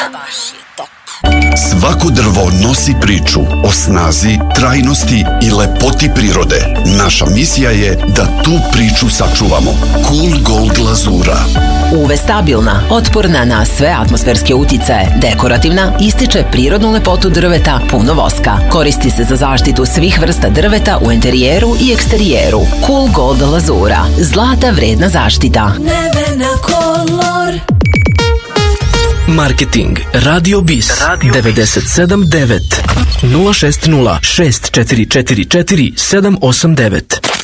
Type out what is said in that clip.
Svako drvo nosi priču o snazi, trajnosti i lepoti prirode. Naša misija je da tu priču sačuvamo. Cool Gold glazura. UV stabilna, otporna na sve atmosferske uticaje, dekorativna, ističe prirodnu lepotu drveta, puno voska. Koristi se za zaštitu svih vrsta drveta u interijeru i eksterijeru. Cool Gold glazura. Zlata vredna zaštita. Nevena kolor. Marketing Radio Bis 979 060 6444 789.